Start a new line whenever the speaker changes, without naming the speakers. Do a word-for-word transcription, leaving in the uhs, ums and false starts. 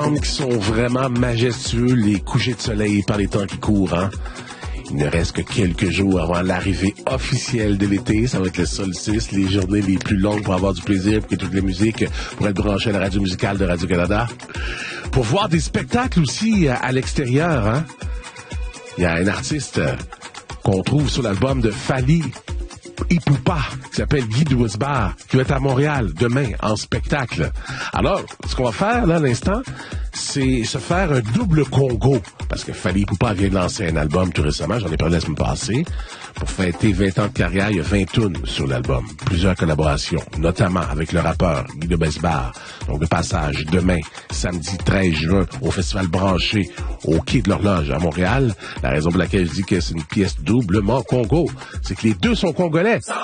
semble qu'ils sont vraiment majestueux, les couchers de soleil par les temps qui courent, hein? Il ne reste que quelques jours avant l'arrivée officielle de l'été. Ça va être le solstice, les journées les plus longues pour avoir du plaisir, pour que toutes les musiques pourraient être branchées à la radio musicale de Radio-Canada. Pour voir des spectacles aussi à, à l'extérieur, hein? Il y a un artiste qu'on trouve sur l'album de Fally Ipupa, qui s'appelle Guy Douesbar, qui va être à Montréal demain en spectacle. Alors, ce qu'on va faire là à l'instant, c'est se faire un double Congo, parce que Fally Ipupa vient de lancer un album tout récemment, j'en ai parlé la semaine passée. Pour fêter vingt ans de carrière, il y a vingt tunes sur l'album. Plusieurs collaborations, notamment avec le rappeur Guy Douesbar. Donc, de passage demain, samedi treize juin, au Festival Branché, au Quai de l'Horloge à Montréal. La raison pour laquelle je dis que c'est une pièce doublement Congo, c'est que les deux sont congolais.